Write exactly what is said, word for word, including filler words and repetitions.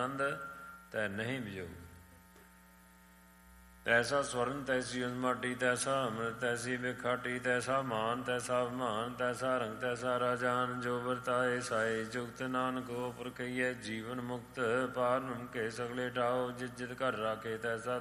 ਆਨੰਦ ਤੈ ਨਹੀਂ ਵਿਜੋਗ। ਤੈਸਾ ਸਵਰਨ ਤੈਸੀ ਉਸਮਾਟੀ, ਤੈਸਾ ਅੰਮ੍ਰਿਤ ਤੈਸੀ ਬਿਖਾਟੀ, ਤੈਸਾ ਮਾਨ ਤੈਸਾ ਅਭਿਮਾਨ, ਤੈਸਾ ਰੰਗ ਤੈਸਾ ਰਾਜਾਨ। ਜੋ ਵਰਤਾਏ ਸਾਏ ਜੁਗਤ, ਨਾਨਕ ਹੋ ਪੁਰਖਈਐ ਜੀਵਨ ਮੁਕਤ। ਪਾਰ ਨਮਕੇ ਸਗਲੇ ਢਾਓ, ਜਿਤ ਜਿਤ ਘਰ ਰਾਖੇ ਤੈਸਾ